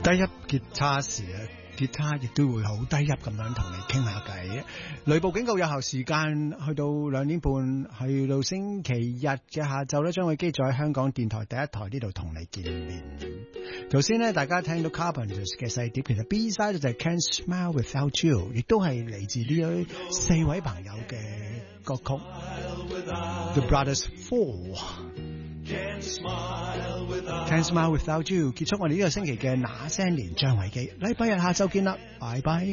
低音吉他時啊，吉他亦都會好低音咁樣同你傾下偈。雷暴警告有效時間去到2點半，去到星期日嘅下晝咧，將會機在香港電台第一台呢度同你見面。頭先咧，大家聽到 Carpenters 嘅細碟，其實 B-side 就係 Can't Smile Without You， 亦都係嚟自呢4位朋友嘅歌曲 The Brothers Four。Can't smile without you， 結束我哋呢個星期嘅那些年張維基，禮拜日下晝見啦，拜拜。